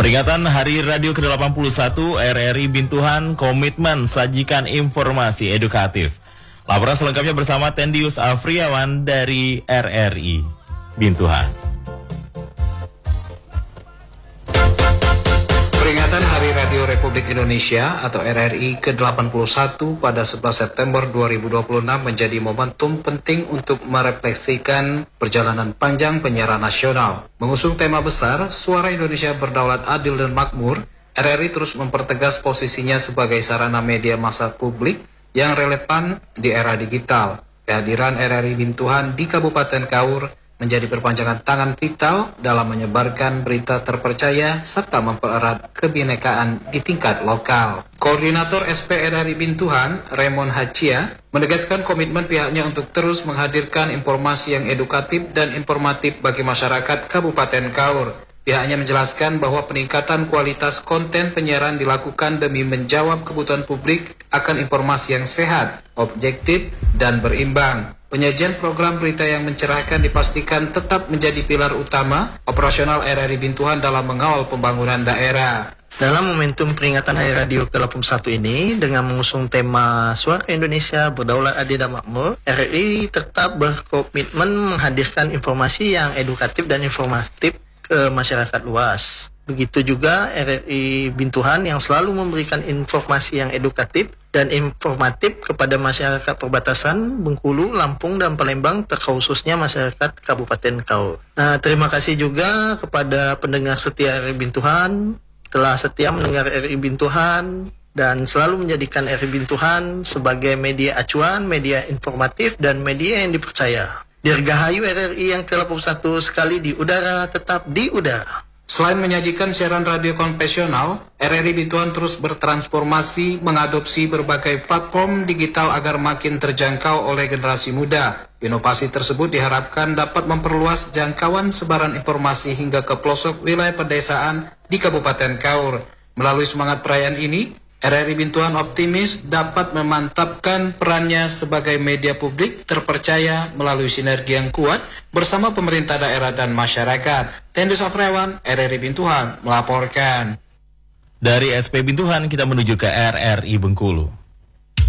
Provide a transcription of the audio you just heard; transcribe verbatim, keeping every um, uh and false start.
Peringatan Hari Radio ke delapan puluh satu, R R I Bintuhan komitmen sajikan informasi edukatif. Laporan selengkapnya bersama Tendius Afriawan dari R R I Bintuhan. Peringatan Hari Radio Republik Indonesia atau R R I ke delapan puluh satu pada sebelas September dua ribu dua puluh enam menjadi momentum penting untuk merefleksikan perjalanan panjang penyiaran nasional. Mengusung tema besar, Suara Indonesia Berdaulat Adil dan Makmur, R R I terus mempertegas posisinya sebagai sarana media massa publik yang relevan di era digital. Kehadiran R R I Bintuhan di Kabupaten Kaur menjadi perpanjangan tangan vital dalam menyebarkan berita terpercaya serta mempererat kebinekaan di tingkat lokal. Koordinator S P R R I Bintuhan, Raymond Hachia, menegaskan komitmen pihaknya untuk terus menghadirkan informasi yang edukatif dan informatif bagi masyarakat Kabupaten Kaur. Pihaknya menjelaskan bahwa peningkatan kualitas konten penyiaran dilakukan demi menjawab kebutuhan publik akan informasi yang sehat, objektif, dan berimbang. Penyajian program berita yang mencerahkan dipastikan tetap menjadi pilar utama operasional R R I Bintuhan dalam mengawal pembangunan daerah. Dalam momentum peringatan Hari Radio ke delapan puluh satu ini, dengan mengusung tema Suara Indonesia Berdaulat Adil dan Makmur, R R I tetap berkomitmen menghadirkan informasi yang edukatif dan informatif ke masyarakat luas. Begitu juga R R I Bintuhan yang selalu memberikan informasi yang edukatif dan informatif kepada masyarakat perbatasan Bengkulu, Lampung, dan Palembang, terkhususnya masyarakat Kabupaten Kaur. Nah, terima kasih juga kepada pendengar setia R R I Bintuhan, telah setia mendengar R R I Bintuhan, dan selalu menjadikan R R I Bintuhan sebagai media acuan, media informatif, dan media yang dipercaya. Dirgahayu R R I yang ke delapan puluh satu sekali di udara, tetap di udara. Selain menyajikan siaran radio konvensional, R R I Bintuhan terus bertransformasi mengadopsi berbagai platform digital agar makin terjangkau oleh generasi muda. Inovasi tersebut diharapkan dapat memperluas jangkauan sebaran informasi hingga ke pelosok wilayah pedesaan di Kabupaten Kaur. Melalui semangat perayaan ini, R R I Bintuhan optimis dapat memantapkan perannya sebagai media publik terpercaya melalui sinergi yang kuat bersama pemerintah daerah dan masyarakat. Tendius Afriawan, R R I Bintuhan melaporkan. Dari S P Bintuhan kita menuju ke R R I Bengkulu.